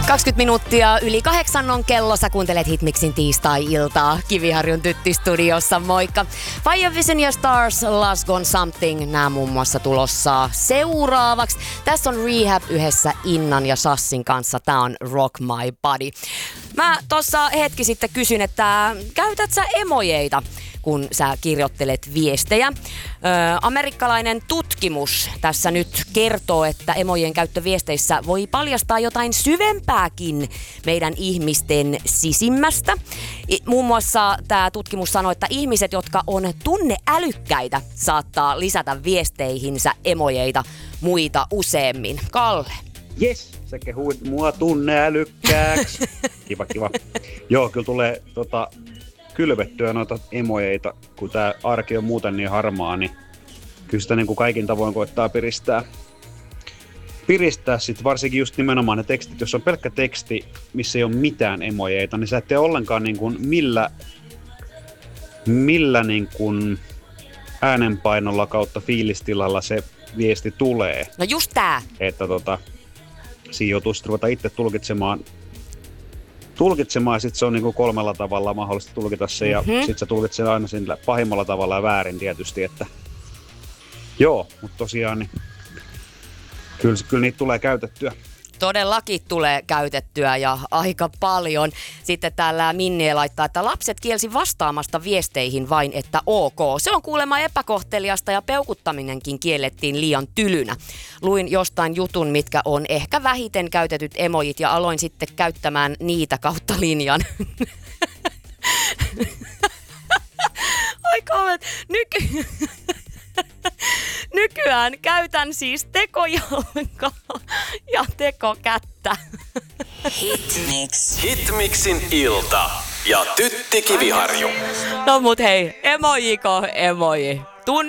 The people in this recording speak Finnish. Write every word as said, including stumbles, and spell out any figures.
kaksikymmentä minuuttia yli kahdeksan on kello. Sä kuuntelet Hitmixin tiistai-iltaa Kiviharjun Tytti-studiossa. Moikka! Fire Vision ja Stars, Last Gone Something. Nää muun muassa tulossa seuraavaksi. Tässä on Rehab yhdessä Innan ja Sassin kanssa. Tää on Rock My Body. Mä tossa hetki sitten kysyn, että käytät sä emojeita, kun sä kirjoittelet viestejä. Ö, amerikkalainen tutkimus tässä nyt kertoo, että emojen käyttö viesteissä voi paljastaa jotain syvempääkin meidän ihmisten sisimmästä. I, muun muassa tämä tutkimus sanoo, että ihmiset, jotka on tunneälykkäitä, saattaa lisätä viesteihinsä emojeita muita useammin. Kalle. Jes, sä kehuit mua tunneälykkääksi. Kiva, kiva. Joo, kyllä tulee tota, kylvettyä noita emojeita, kun tää arki on muuten niin harmaa, niin kyllä sitä niin kuin kaikin tavoin koittaa piristää. Piristää sit varsinkin just nimenomaan ne tekstit, jos on pelkkä teksti, missä ei ole mitään emojeita, niin sä et tee ollenkaan niin kuin millä, millä niin kuin äänenpainolla kautta fiilistilalla se viesti tulee. No just tää. Että tota, siinä joutuu sitten ruveta itse tulkitsemaan tulkitsemaan, ja sitten se on niinku kolmella tavalla mahdollista tulkita se, mm-hmm. ja sitten se tulkitsee aina sillä pahimmalla tavalla ja väärin tietysti, että joo, mutta tosiaan niin kyllä, kyllä niitä tulee käytettyä. Todellakin tulee käytettyä ja aika paljon. Sitten täällä Minnie laittaa, että lapset kielsi vastaamasta viesteihin vain, että ok. Se on kuulemma epäkohteliasta ja peukuttaminenkin kiellettiin liian tylynä. Luin jostain jutun, mitkä on ehkä vähiten käytetyt emojit ja aloin sitten käyttämään niitä kautta linjan. Oi kovet. Nyky... Nykyään käytän siis tekojalkaa ja tekokättä. Hitmix. Hitmixin ilta ja Tytti Kiviharju. No mut hei, emojiko emoji?